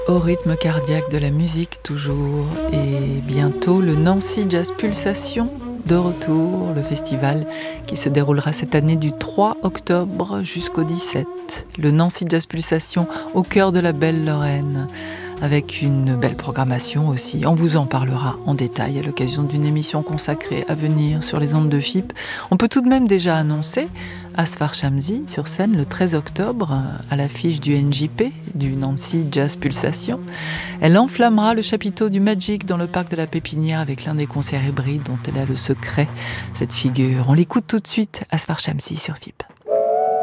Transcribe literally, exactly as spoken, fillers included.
Au rythme cardiaque de la musique toujours, et bientôt le Nancy Jazz Pulsation de retour, le festival qui se déroulera cette année du trois octobre jusqu'au dix-sept. Le Nancy Jazz Pulsation au cœur de la belle Lorraine, avec une belle programmation aussi. On vous en parlera en détail à l'occasion d'une émission consacrée à venir sur les ondes de F I P. On peut tout de même déjà annoncer Asfar Shamsi sur scène le treize octobre à l'affiche du N J P, du Nancy Jazz Pulsation. Elle enflammera le chapiteau du Magic dans le parc de la Pépinière avec l'un des concerts hybrides dont elle a le secret, cette figure. On l'écoute tout de suite, Asfar Shamsi sur F I P.